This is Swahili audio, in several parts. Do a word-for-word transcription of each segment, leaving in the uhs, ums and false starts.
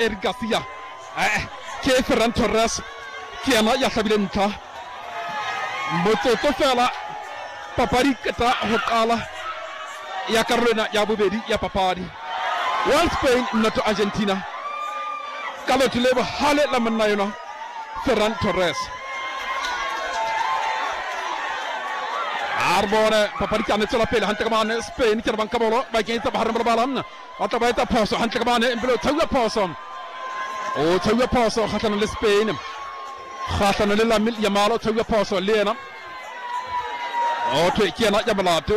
Eric Garcia eh ke Ferran Torres kiana ya sabilenta mototo fela papari kata hokala ya Carolina ya Bubedi ya papari one Spain nato Argentina kalo tuleba hale la manayona Ferran Torres Arbore papari kana tola pele hanta kamane Spain kana banka bolo ba kenta bahar balam ata baita poso hanta kamane mbelo tawga poso o tawga poso khatana le Spain khatana le lamil yamalo tawga poso lena o to kiana jabalato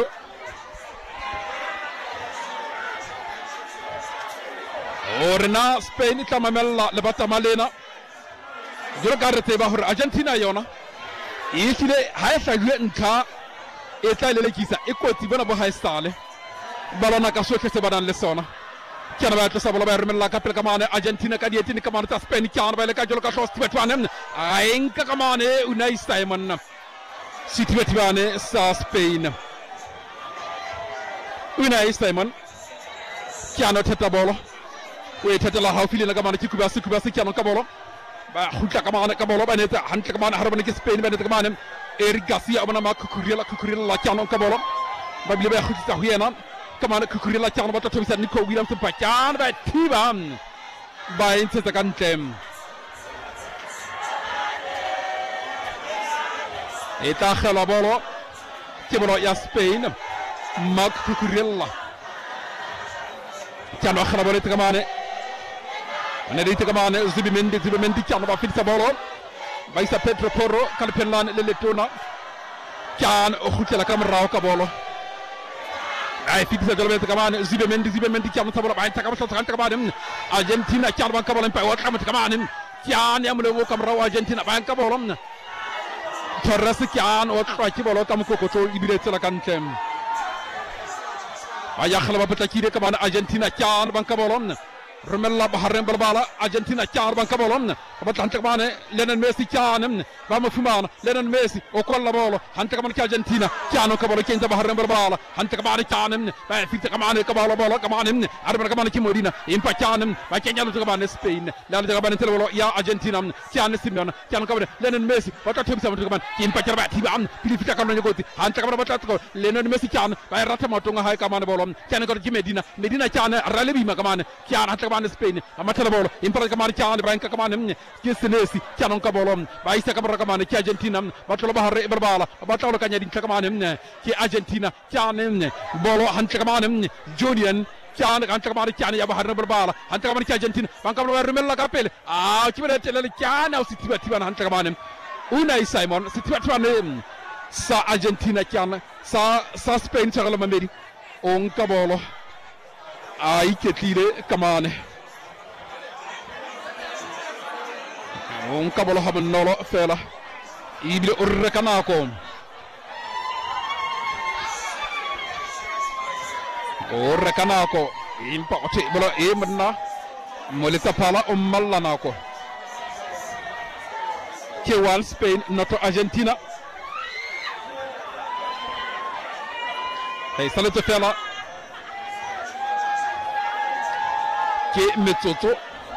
orna Spain tamamella le batamalena juro garete bahur Argentina yona isile haysa yuenka eta lele kisa ekoti bona bo haystale balona ka soke se badan le sona kana ba to sabolo ba remella ka pel kamane Argentina ka dietini kamane ta Spain kana ba le ka jolo ka sos tibetwanem ayenka kamane unai Simon sitibetwane sa Spain unai Simon kana teta bolo we teta la hawfili na kamane kikuba sikuba sikano ka bolo ba khulta kamane ka bolo ba neta hanta kamane harbane ki Spain ba neta kamane Eric Garcia abana ma kukurila kukurila la chano kabolo babli ba khutita huyena kamana kukurila chano ba to bisa Nico Williams pa chan ba tibam ba inte ta kantem eta khala bolo kibolo ya Spain ma kukurila chano khala bolo te kamane ane dite kamane Zubimendi Zubimendi chano ba fitsa bolo Baisa Pedro Porro kalpenlan le letona kan o khutela kamra ka bolo ay fitsa dolbe te kamane Zubimendi Zubimendi kan tabolo bay takam sa kan kamane Argentina kan ban kabolo pay wat kam kamane kan yamle wo kamra Argentina ban kabolo Torres kan o traki bolo kam ko ko to ibire tela kan tem aya khala ba takire kamane Argentina kan ban kabolo Romella Baharem Balbala Argentina kan ban kabolo ba tante kamane lenen Messi kanam ba ma fumana lenen Messi o kolla bolo hante kamane Argentina kano kabolo kenta Baharem Balbala hante kamane kanam ba fitte kamane kabolo bolo kamane arba kamane ki Modina impa kanam ba kenya to kamane Spain la la kamane telo ya Argentina kan Simeone kan kabone lenen Messi ba to tim sama to kamane impa karba ti am pili fitta kamane goti hante kamane ba tatko lenen Messi kan ba rata mo to nga hay kamane bolo kan ko ji Medina Medina kan ralebi ma kamane kan hante kamane Spain amatela bolo impa kamane kan ba kamane Kesenesi canon kabolom baisa kamara kamane ki Argentina batolo bahare berbala batolo kanya din kamane ki Argentina canem bolo han kamane Julian can kan kamane can ya bahare berbala han kamane ki Argentina bankam lo remella kapel ah kibere tele can au sitiba tiba han kamane Unai Simon sitiba tiba sa Argentina can sa sa Spain tagala mamedi on kabolo ai ketire kamane on kabolo haben nolo fela ibi urre kanako urre kanako impa ote bolo e manna molita pala o mallanako ke wal Spain noto Argentina hey salato fela ke metoto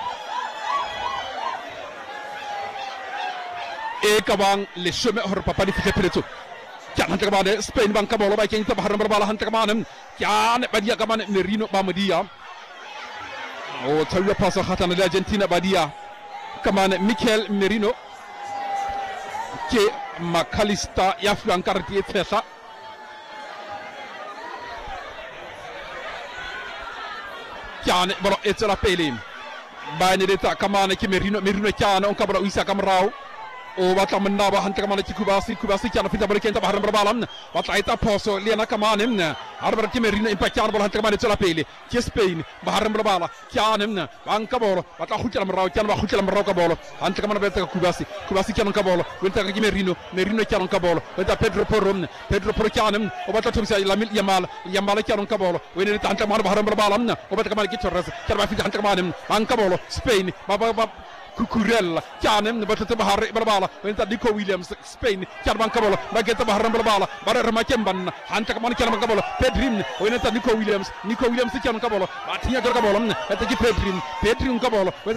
e kabang le chemin hor papa di fite preto kan hanta kabane Spain ban kabolo ba ken tabahar barbala hanta kabane kan badia kabane Merino Bamadia o tawiya paso khatana de Argentina badia kamane Mikel Merino ke Makalista ya flan karti fesa kan bro etela pelim bani deta kamane ke Merino Merino kan on kabro isa kamrao o wata manna ba hanta kamane kubasi kubasi kana fita bari kenta bahar barbalam wata ita poso liana kamane harbar Merino impa kan bol hanta kamane tela pele ke Spain bahar barbala kanem banka bolo wata khutla mraw kan ba khutla mraw ka bolo hanta kamane beta kubasi kubasi kan ka bolo wenta ka Merino Merino kan ka bolo wenta Pedro Porro Pedro Porro kanem o wata tumsa Lamil Yamal Yamal kan ka bolo wena hanta kamane bahar barbalam o wata kamane ki Torres kan ba fita hanta kamane banka bolo Spain ba Cucurella canem batata bahar berbala wenta Nico Williams Spain carban kabolo bageta bahar berbala bara rama kemban hanta kamane carban kabolo Pedrin wenta Nico Williams Nico Williams carban kabolo batinya gar kabolo eta ki Pedrin Pedrin kabolo